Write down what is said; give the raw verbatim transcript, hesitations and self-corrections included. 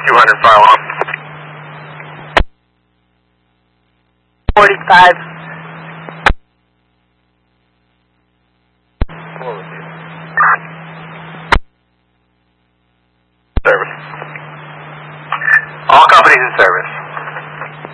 two hundred fire alarm. forty-five. Service. All companies in service.